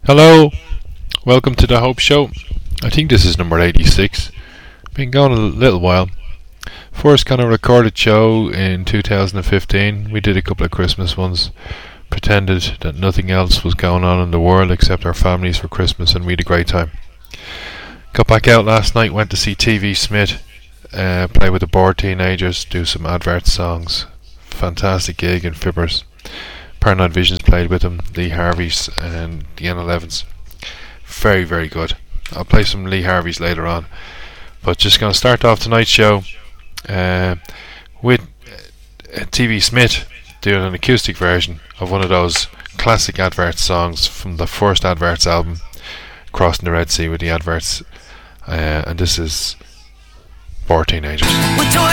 Hello, welcome to the Hope Show. I think this is number 86. Been going a little while. First kind of recorded show in 2015. We did a couple of Christmas ones. Pretended that nothing else was going on in the world except our families for Christmas, and we had a great time. Got back out last night, went to see TV Smith play with the Bored Teenagers, do some advert songs. Fantastic gig in Fibbers. Paranoid Visions played with them, Lee Harveys and the N11s. Very, very good. I'll play some Lee Harveys later on. But just going to start off tonight's show with TV Smith doing an acoustic version of one of those classic advert songs from the first Adverts album, Crossing the Red Sea with the Adverts. And this is Bored Teenagers.